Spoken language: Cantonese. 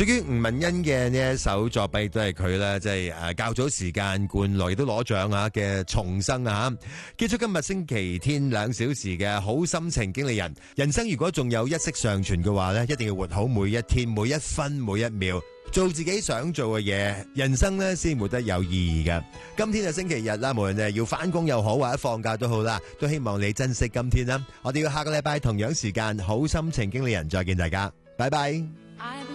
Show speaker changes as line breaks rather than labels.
屬於吳文欣嘅呢一首作品都係佢啦，即係較早時間冠來亦都攞獎嘅重生啊！結束今日星期天2小時嘅好心情經理人。人生如果仲有一息尚存嘅話呢，一定要活好每一天、每一分、每一秒，做自己想做嘅嘢，人生呢先活得有意義嘅。今天係星期日啦，無論係要翻工又好或者放假都好啦，都希望你珍惜今天啦。我哋要下個禮拜同樣時間好心情經理人再見大家，拜拜。